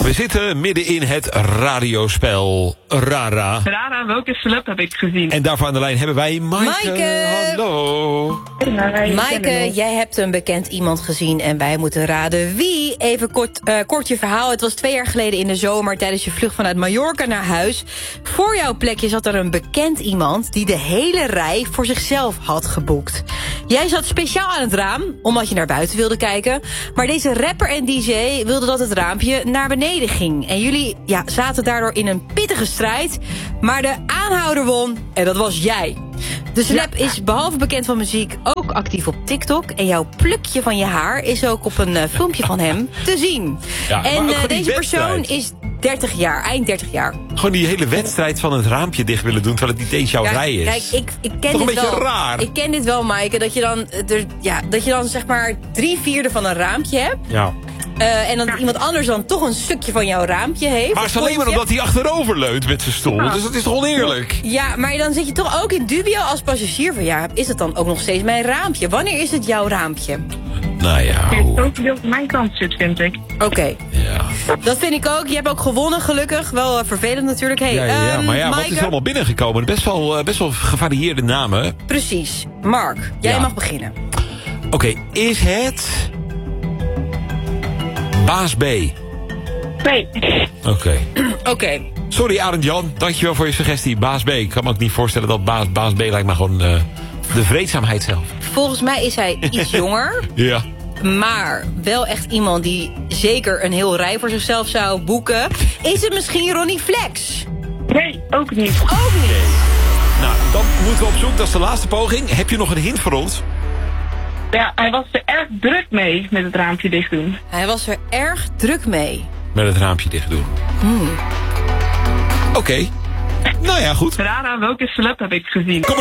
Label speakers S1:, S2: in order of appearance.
S1: We zitten midden in het radiospel Rara.
S2: Rara, welke celeb heb ik gezien?
S1: En daarvoor aan de lijn hebben wij Maaike. Hallo.
S3: Maaike, jij hebt een bekend iemand gezien en wij moeten raden wie. Even kort je verhaal. Het was 2 jaar geleden in de zomer tijdens je vlucht vanuit Mallorca naar huis. Voor jouw plekje zat er een bekend iemand die de hele rij voor zichzelf had geboekt. Jij zat speciaal aan het raam, omdat je naar buiten wilde kijken. Maar deze rapper en DJ wilden dat het raampje naar beneden ging. En jullie zaten daardoor in een pittige strijd. Maar de aanhouder won en dat was jij. De celeb is behalve bekend van muziek ook actief op TikTok. En jouw plukje van je haar is ook op een filmpje van hem te zien.
S1: Ja,
S3: en deze
S1: wedstrijd.
S3: persoon is 30 jaar, eind 30 jaar.
S1: Gewoon die hele wedstrijd van het raampje dicht willen doen, terwijl het niet eens jouw rij is.
S3: Kijk, ik ken
S1: toch
S3: dit
S1: een beetje
S3: wel.
S1: raar.
S3: Ik ken dit wel, Maaike, dat je dan zeg maar 3/4 van een raampje hebt.
S1: Ja.
S3: En dat iemand anders dan toch een stukje van jouw raampje heeft.
S1: Maar het is alleen maar omdat hij achterover leunt met zijn stoel.
S2: Ja.
S1: Dus dat is toch oneerlijk?
S3: Ja, maar dan zit je toch ook in dubio als passagier van is het dan ook nog steeds mijn raampje? Wanneer is het jouw raampje?
S1: Nou ja.
S2: Het ook deel van mijn kant zit, vind ik.
S3: Oké.
S1: Ja.
S3: Dat vind ik ook. Je hebt ook gewonnen, gelukkig. Wel vervelend natuurlijk. Hey,
S1: Ja, maar wat
S3: Maaike?
S1: is er allemaal binnengekomen? Best wel gevarieerde namen.
S3: Precies. Mark, jij mag beginnen.
S1: Oké, is het Baas B?
S2: Nee.
S1: Oké. Sorry Arend Jan, dankjewel voor je suggestie. Baas B. Ik kan me ook niet voorstellen dat Baas B lijkt me gewoon de vreedzaamheid zelf.
S3: Volgens mij is hij iets jonger.
S1: Ja.
S3: Maar wel echt iemand die zeker een heel rij voor zichzelf zou boeken. Is het misschien Ronnie Flex?
S2: Nee, ook niet.
S3: Ook niet.
S1: Nou, dan moeten we op zoek. Dat is de laatste poging. Heb je nog een hint voor ons?
S2: Ja, hij was er erg druk mee met het raampje dicht doen.
S3: Hij was er erg druk mee.
S1: Met het raampje dicht doen. Oké. Nou ja, goed.
S2: Rara, welke celeb heb ik gezien?